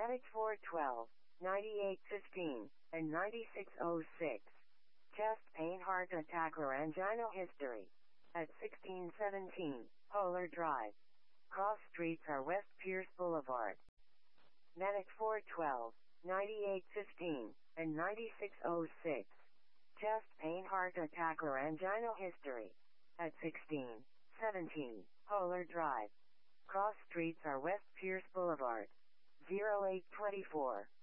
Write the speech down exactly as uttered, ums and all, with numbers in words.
Medic four twelve, ninety-eight fifteen, and ninety-six oh six. Chest pain, heart attack, or angina history. At sixteen seventeen, Polar Drive. Cross streets are West Pierce Boulevard. Medic four twelve, ninety-eight fifteen, and ninety-six oh six. Chest pain, heart attack, or angina history. At sixteen seventeen, Polar Drive. Cross streets are West Pierce Boulevard. zero eight two four,